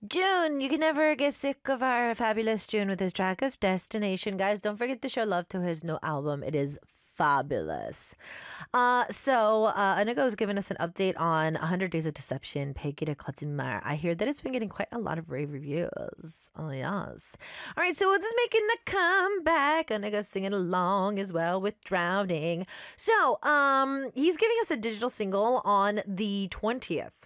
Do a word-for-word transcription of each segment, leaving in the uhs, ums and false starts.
June, you can never get sick of our fabulous June with his track of Destination. Guys, don't forget to show love to his new album. It is fabulous. Uh, so, uh, Anigo has given us an update on one hundred Days of Deception, Peggy 거짓말. I hear that it's been getting quite a lot of rave reviews. Oh, yes. All right, so it's making a comeback. Anigo's singing along as well with Drowning. So, um, he's giving us a digital single on the twentieth.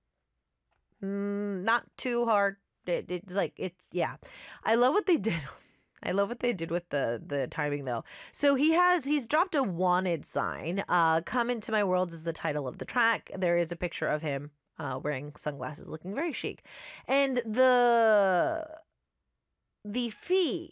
Mm, not too hard. It, it's like, it's, yeah. I love what they did. I love what they did with the the timing though. So he has he's dropped a wanted sign. Uh, Come Into My World is the title of the track. There is a picture of him uh, wearing sunglasses, looking very chic, and the the fee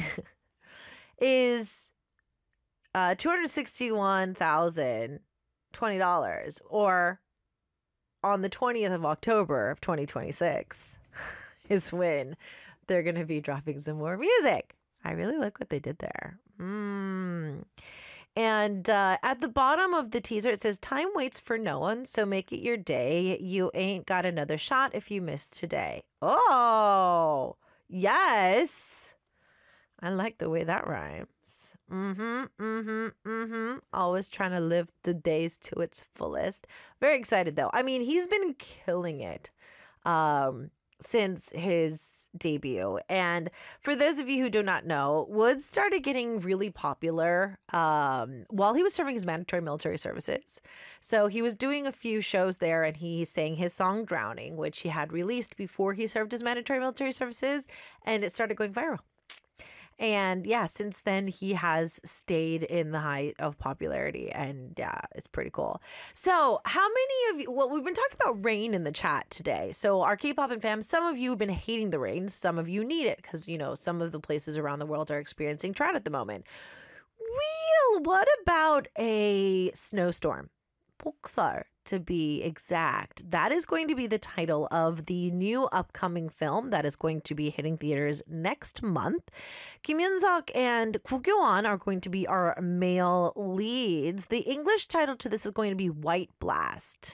is uh, two hundred sixty one thousand twenty dollars, or on the twentieth of October of twenty twenty six is when they're going to be dropping some more music. I really like what they did there. Mm. And uh, at the bottom of the teaser, it says, time waits for no one, so make it your day. You ain't got another shot if you miss today. Oh, yes. I like the way that rhymes. Mm-hmm, mm-hmm, mm-hmm. Always trying to live the days to its fullest. Very excited, though. I mean, he's been killing it. Um... since his debut. And for those of you who do not know, Woods started getting really popular um, while he was serving his mandatory military services. So he was doing a few shows there, and he sang his song Drowning, which he had released before he served his mandatory military services, and it started going viral. And yeah, since then he has stayed in the height of popularity, and yeah, it's pretty cool. So how many of you, well, we've been talking about rain in the chat today. So our K-pop and fam, some of you have been hating the rain. Some of you need it because, you know, some of the places around the world are experiencing drought at the moment. Well, what about a snowstorm? Poksar, to be exact. That is going to be the title of the new upcoming film that is going to be hitting theaters next month. Kim Yun-seok and Koo Kyo-an are going to be our male leads. The English title to this is going to be White Blast.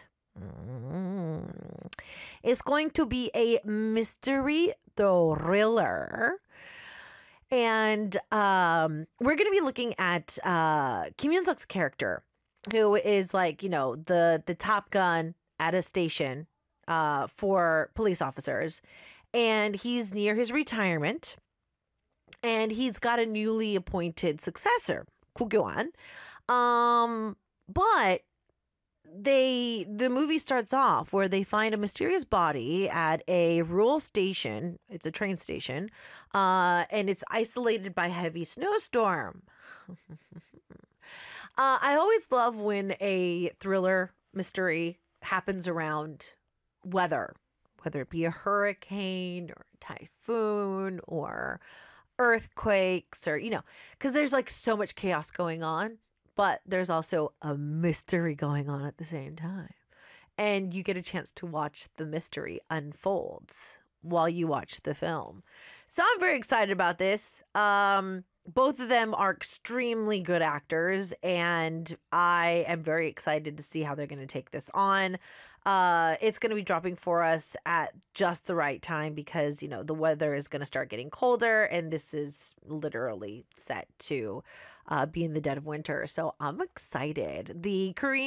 Mm. It's going to be a mystery thriller. And um, we're going to be looking at uh, Kim Yun-seok's character, who is like, you know, the the Top Gun at a station uh, for police officers. And he's near his retirement. And he's got a newly appointed successor, Koo Kyo-an. Um, but they the movie starts off where they find a mysterious body at a rural station. It's a train station. Uh, and it's isolated by heavy snowstorm. Uh, I always love when a thriller mystery happens around weather, whether it be a hurricane or a typhoon or earthquakes, or, you know, because there's like so much chaos going on, but there's also a mystery going on at the same time. And you get a chance to watch the mystery unfold while you watch the film. So I'm very excited about this. Um... Both of them are extremely good actors, and I am very excited to see how they're going to take this on. Uh, it's going to be dropping for us at just the right time because, you know, the weather is going to start getting colder, and this is literally set to uh, be in the dead of winter. So I'm excited. The Korean